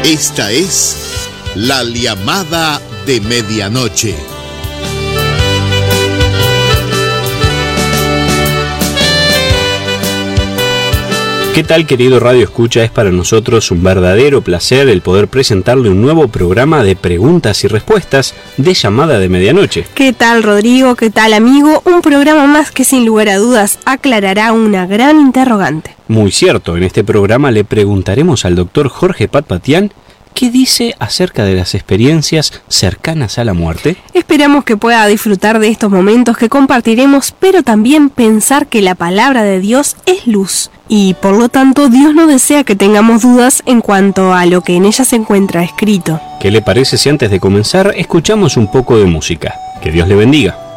Esta es la llamada de medianoche. ¿Qué tal, querido Radio Escucha? Es para nosotros un verdadero placer el poder presentarle un nuevo programa de preguntas y respuestas de llamada de medianoche. ¿Qué tal, Rodrigo? ¿Qué tal, amigo? Un programa más que sin lugar a dudas aclarará una gran interrogante. Muy cierto, en este programa le preguntaremos al doctor Jorge Patpatián ¿qué dice acerca de las experiencias cercanas a la muerte? Esperamos que pueda disfrutar de estos momentos que compartiremos, pero también pensar que la palabra de Dios es luz. Y por lo tanto, Dios no desea que tengamos dudas en cuanto a lo que en ella se encuentra escrito. ¿Qué le parece si antes de comenzar escuchamos un poco de música? Que Dios le bendiga.